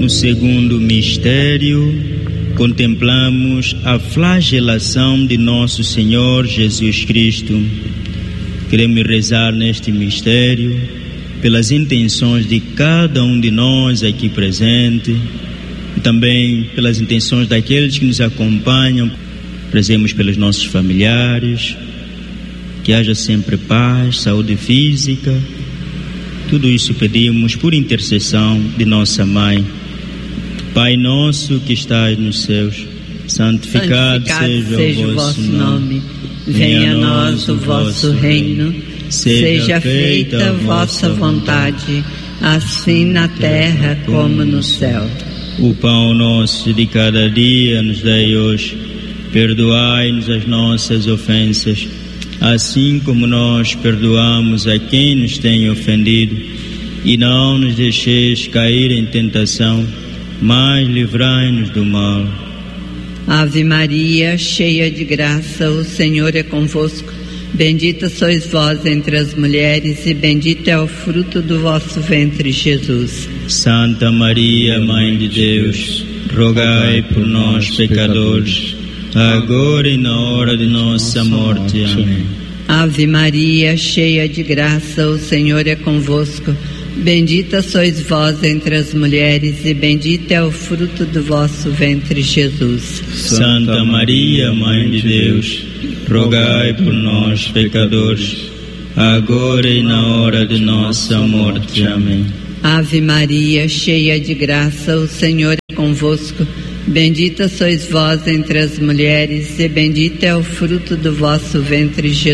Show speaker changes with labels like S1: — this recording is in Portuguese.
S1: No segundo mistério, contemplamos a flagelação de nosso Senhor Jesus Cristo. Queremos rezar neste mistério pelas intenções de cada um de nós aqui presente e também pelas intenções daqueles que nos acompanham. Rezemos pelos nossos familiares, que haja sempre paz, saúde física. Tudo isso pedimos por intercessão de nossa Mãe. Pai nosso que estás nos céus, santificado seja o vosso nome. Venha a nós o vosso reino. Seja feita a vossa vontade, assim na terra como no céu. O pão nosso de cada dia nos dai hoje. Perdoai-nos as nossas ofensas, assim como nós perdoamos a quem nos tem ofendido. E não nos deixeis cair em tentação, mas livrai-nos do mal.
S2: Ave Maria, cheia de graça, o Senhor é convosco. Bendita sois vós entre as mulheres, e bendito é o fruto do vosso ventre, Jesus.
S1: Santa Maria, Mãe de Deus, rogai por nós, pecadores, agora e na hora de nossa morte. Amém.
S2: Ave Maria, cheia de graça, o Senhor é convosco. Bendita sois vós entre as mulheres, e bendito é o fruto do vosso ventre, Jesus.
S1: Santa Maria, Mãe de Deus, rogai por nós, pecadores, agora e na hora de nossa morte. Amém.
S2: Ave Maria, cheia de graça, o Senhor é convosco. Bendita sois vós entre as mulheres, e bendito é o fruto do vosso ventre, Jesus.